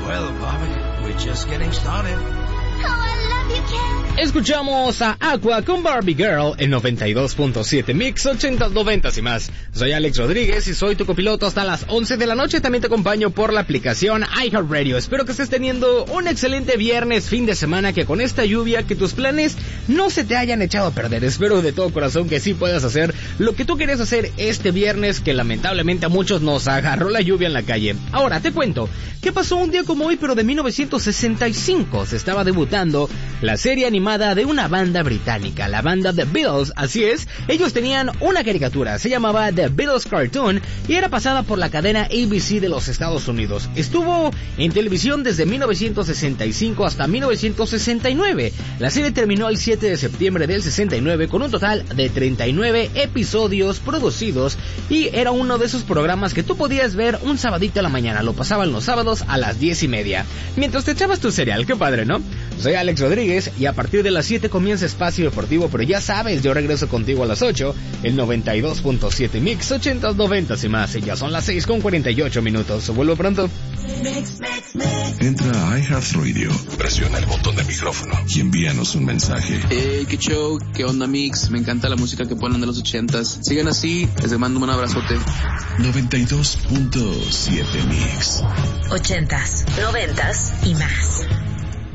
Well, Bobby, we're just getting started. Oh, I love you, Ken. Escuchamos a Aqua con Barbie Girl en 92.7 Mix 80, 90 y más. Soy Alex Rodríguez y soy tu copiloto hasta las 11 de la noche. También te acompaño por la aplicación iHeartRadio. Espero que estés teniendo un excelente viernes, fin de semana, que con esta lluvia, que tus planes no se te hayan echado a perder. Espero de todo corazón que sí puedas hacer lo que tú querías hacer este viernes, que lamentablemente a muchos nos agarró la lluvia en la calle. Ahora te cuento, ¿qué pasó un día como hoy, pero de 1965? Se estaba debutando la serie animada de una banda británica, la banda The Beatles. Así es, ellos tenían una caricatura, se llamaba The Beatles Cartoon y era pasada por la cadena ABC de los Estados Unidos. Estuvo en televisión desde 1965 hasta 1969. La serie terminó el 7 de septiembre del 69 con un total de 39 episodios producidos y era uno de esos programas que tú podías ver un sabadito a la mañana. Lo pasaban los sábados a las 10:30 mientras te echabas tu cereal. Qué padre, ¿no? Soy Alex Rodríguez y a partir de las 7 comienza Espacio Deportivo, pero ya sabes, yo regreso contigo a las 8, el 92.7 Mix 80, 90 y más. Y ya son las 6:48 minutos. Vuelvo pronto. Entra a iHeartRadio, presiona el botón de micrófono y envíanos un mensaje. Qué show, qué onda Mix, me encanta la música que ponen de los 80s. Sigan así, les mando un abrazote. 92.7 Mix. 80s, 90s y más.